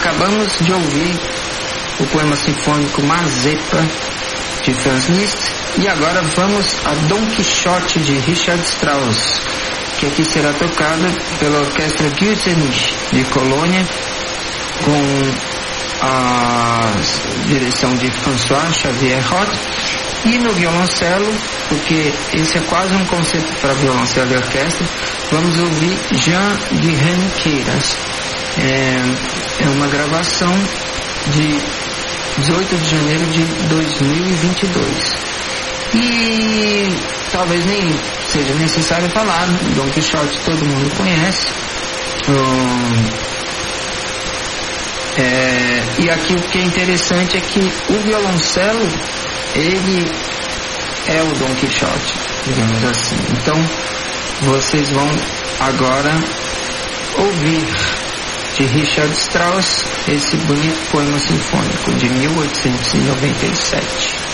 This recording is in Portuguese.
acabamos de ouvir o poema sinfônico Mazepa, de Franz Liszt, e agora vamos a Dom Quixote, de Richard Strauss, que aqui será tocada pela Orquestra Gürzenich, de Colônia, com a direção de François Xavier Roth, e no violoncelo, porque esse é quase um concerto para violoncelo e orquestra, vamos ouvir Jean-Guihen Queiras. É uma gravação de 18 de janeiro de 2022. E talvez nem seja necessário falar, Dom Quixote todo mundo conhece. E aqui o que é interessante é que o violoncelo, ele é o Dom Quixote, digamos assim. Então vocês vão agora ouvir de Richard Strauss esse bonito poema sinfônico de 1897.